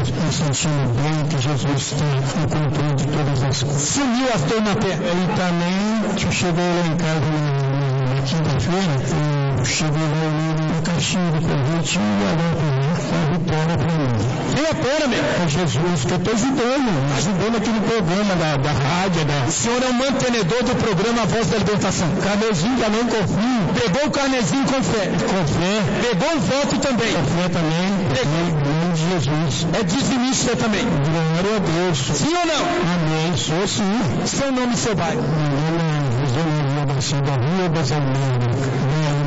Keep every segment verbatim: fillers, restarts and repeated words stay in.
me sentindo bem, que Jesus está no controle de todas as coisas. Sumiu as dores na perna. E também, cheguei lá em casa na, na quinta-feira, eu cheguei lá no caixinha de presente e agora a vitória para mim. Quem é pena, meu? É Jesus, que eu estou ajudando, ajudando aqui no programa da, da rádio. Da... O senhor é o mantenedor do programa A Voz da Libertação. Carnezinho também confio. Pegou o carnezinho com fé. Com fé. Pegou o voto também. Com fé também. Pegou. Em nome de Jesus. É dizimista também. Glória a Deus. Sim ou não? Amém. Sou sim. Seu nome e seu bairro? Meu nome é José Maria da Silva Rua das Almeiras.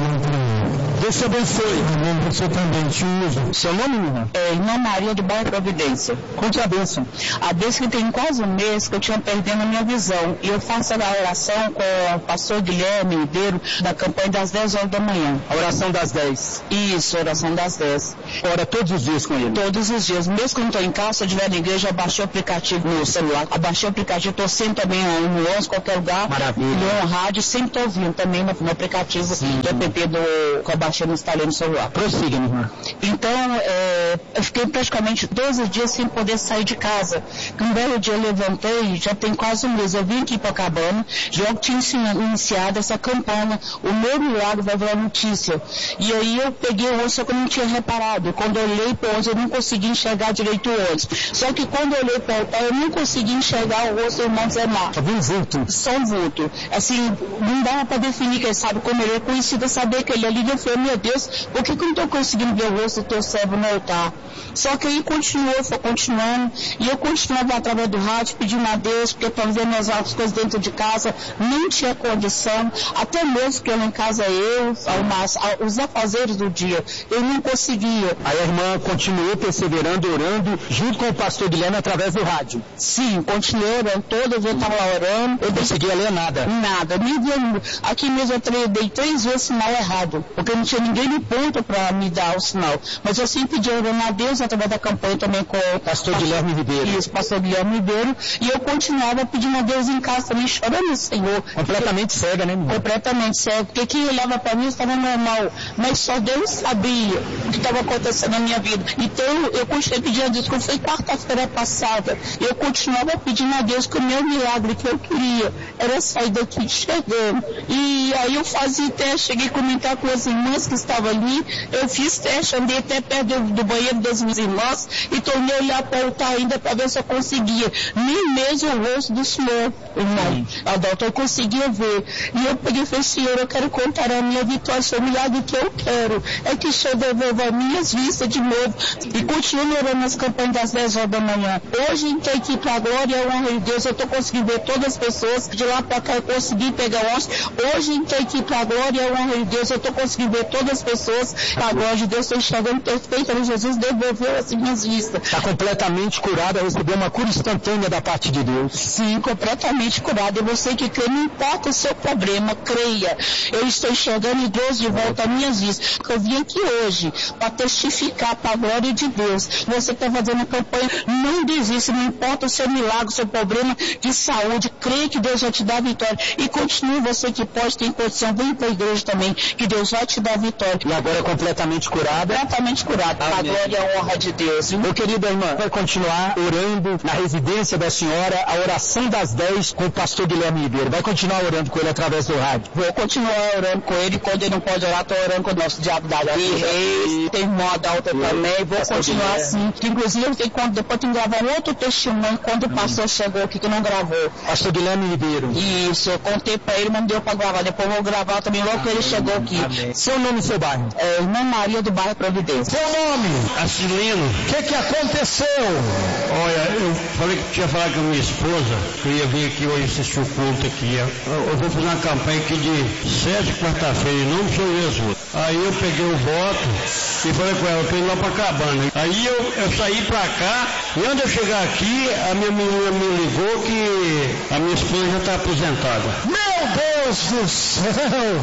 Deus te abençoe. Amém. Você também te usa. Seu nome, irmã? É, irmã Maria do bairro Providência. Conte a bênção. A bênção que tem quase um mês que eu tinha perdendo a minha visão. E eu faço a oração com o pastor Guilherme Ribeiro da campanha das dez horas da manhã. A oração das dez. Isso, a oração das dez. Ora todos os dias com ele? Todos os dias. Mesmo que eu não estou em casa, se eu estiver na igreja, eu baixei o aplicativo no celular. Eu baixei o aplicativo, estou sempre também no onze, qualquer lugar. Maravilha. No rádio, sempre estou ouvindo também no, no aplicativo Sim. do app do, que eu baixei no instalei no celular. Prossiga, minha irmã. Então, é, eu fiquei praticamente doze dias sem poder sair de casa. Um belo dia eu levantei, já tem quase um mês, eu vim aqui para Cabana, já tinha iniciado essa campanha, o meu milagre vai virar notícia. E aí eu peguei o ônibus, só que eu não tinha reparado. Quando eu olhei para o ônibus, eu não consegui enxergar direito o ônibus. Só que quando eu olhei para o altar, eu não consegui enxergar o rosto do irmão Zé Mar. Só um vulto. Só um vulto. Assim, não dava para definir, quem sabe como ele é conhecido, saber que ele ali. Eu falei, meu Deus, por que, que eu não estou conseguindo ver o rosto do teu servo no altar? Só que aí continuou, foi continuando, e eu continuava através do rádio, pedindo a Deus, porque para ver minhas coisas dentro de casa, não tinha condição, até mesmo que eu em casa eu, arrumasse os afazeres do dia, eu não conseguia. Aí a irmã continuou perseverando, orando, junto com o pastor Guilherme através do rádio? Sim, continuei orando, toda vez eu estava lá orando. Eu não conseguia ler nada? Nada, nem via, aqui mesmo eu dei três vezes sinal errado, porque não tinha ninguém no ponto para me dar o sinal, mas eu sempre pedi orando a Deus através da campanha também com o pastor Guilherme Ribeiro. Isso, pastor Guilherme Ribeiro, e eu continuava pedindo a Deus em casa também, chorando o Senhor. Completamente porque, cega, né, irmão? Completamente cega, porque quem olhava para mim estava normal, mas só Deus sabia o que estava acontecendo na minha vida. Então eu continuei pedindo a Deus, quando foi quarta-feira passada, eu continuava pedindo a Deus que o meu milagre que eu queria era sair daqui chegando. E aí eu fazia teste, cheguei a comentar com as irmãs que estavam ali, eu fiz teste, andei até perto do, do banheiro das minhas irmãs e tornei a olhar para o altar ainda para ver se eu conseguia. Nem mesmo o rosto do Senhor, irmão. Adalto, eu conseguia ver. E eu peguei e falei, Senhor, eu quero contar a minha vitória, o milagre que eu quero é que o Senhor devolva as minhas vistas de novo. E continuo orando nas campanhas das dez horas da manhã. Hoje, em que aqui para a glória e a honra de Deus, eu estou conseguindo ver todas as pessoas. De lá para cá eu consegui pegar o ônibus. Hoje, em que aqui para a glória e a honra de Deus, eu estou conseguindo ver todas as pessoas. Para a glória de Deus, estou enxergando perfeito. Jesus devolveu as minhas vistas. Está completamente curada, recebeu uma cura instantânea da parte de Deus. Sim, completamente curada. E você que crê, não importa o seu problema, creia. Eu estou enxergando em Deus de volta as minhas vistas. Eu vim aqui hoje para testificar para a glória de Deus. Você que está fazendo a campanha, não desista, não importa o seu milagre, o seu problema de saúde, creia que Deus vai te dar a vitória. E continue, você que pode ter condição, vem para a igreja também, que Deus vai te dar a vitória. E agora é completamente curada? Completamente curada, para a glória e a honra de Deus. Meu querido irmã, vai continuar orando na residência da senhora, a oração das dez com o pastor Guilherme Ribeiro. Vai continuar orando com ele através do rádio? Vou continuar orando com ele. Quando ele não pode orar, estou orando com o nosso diabo da Reis. Tem irmã Adalta também. Vou pastor continuar Guilherme. Assim. Inclusive, eu tenho, quando, depois tem que gravar um outro testemunho quando o pastor hum. chegou aqui que não gravou. Pastor Guilherme Ribeiro. Isso, eu contei para ele, mas não deu para gravar. Depois eu vou gravar também logo que ele chegou aqui. Amém. Seu nome e seu bairro? É, irmã Maria do bairro Providência. Seu nome? Acilino. O que que aconteceu? Olha, eu falei que tinha falado com a minha esposa, que eu ia vir aqui hoje assistir o culto aqui. Eu, eu vou fazer uma campanha aqui de sete quarta-feira, em nome de Jesus. Aí eu peguei o voto e falei com ela, eu tô indo lá pra Cabana. Aí eu, eu saí pra cá, e antes de eu chegar aqui, a minha menina me ligou que a minha esposa já está aposentada. Meu Deus do céu!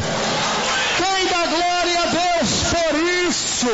Quem dá glória a Deus por isso?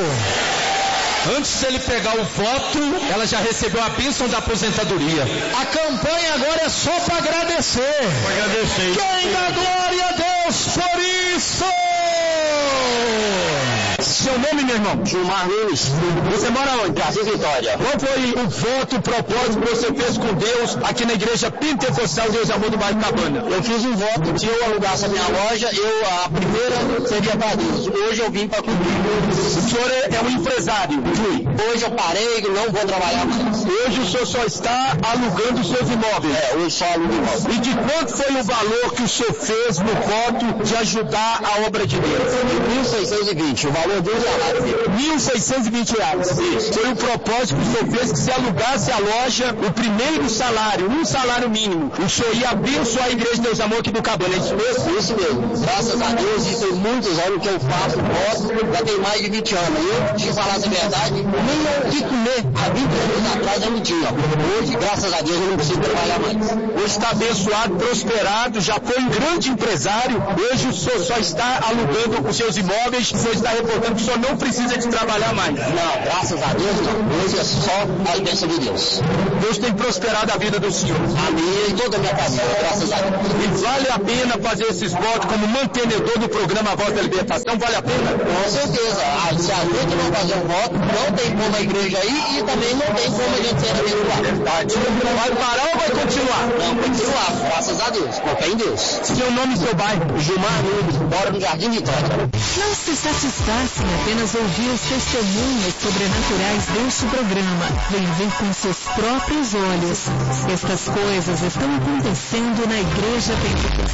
Antes dele pegar o voto, ela já recebeu a bênção da aposentadoria. A campanha agora é só para agradecer. Para agradecer. Quem dá glória a Deus por isso? Seu nome, meu irmão? Gilmar Nunes. Você mora onde? Jardim Vitória. Qual foi o voto, o propósito que você fez com Deus aqui na igreja pentecostal Deus Amor do Bairro Cabana? Eu fiz um voto, se eu alugasse a minha loja, eu, a primeira seria para Deus. Hoje eu vim para cumprir. O senhor é, é um empresário? Fui. Hoje eu parei, não vou trabalhar mais. Hoje o senhor só está alugando os seus imóveis? É, hoje só alugo imóveis. E de quanto foi o valor que o senhor fez no voto de ajudar a obra de Deus? mil seiscentos e vinte, o valor de um salário dele. mil seiscentos e vinte reais. Isso. Foi o propósito que o senhor fez, que se alugasse a loja, o primeiro salário, um salário mínimo, o senhor ia abençoar a igreja de Deus Amor aqui do Cabana, é isso mesmo? Isso mesmo. Graças a Deus, isso tem muitos anos que eu faço voto, já tem mais de vinte anos. Eu, de falar a verdade, nem o que comer há vinte anos atrás eu não tinha. Hoje, graças a Deus, eu não preciso trabalhar mais. Hoje está abençoado, prosperado, já foi um grande empresário, hoje o senhor só está alugando os seus imóveis, o senhor está reportando que o senhor não precisa de trabalhar mais. Não, graças a Deus não. Hoje é só a bênção de Deus. Deus tem prosperado a vida do senhor. A minha e toda a minha família, graças a Deus. E vale a pena fazer esses votos como mantenedor do programa Voz da Libertação? Vale a pena? Com certeza. Ah, se a gente não fazer um voto, não tem como a igreja ir e também não tem como a gente ser abençoado. Verdade. Vai parar ou vai continuar? Não, continuar, graças a Deus, com fé em Deus. Seu nome e seu bairro? Gilmar Nunes, mora no Jardim Vitória. Não se satisfaça em apenas ouvir os testemunhos sobrenaturais deste programa. Vem ver com seus próprios olhos. Estas coisas estão acontecendo na Igreja Pentecostal.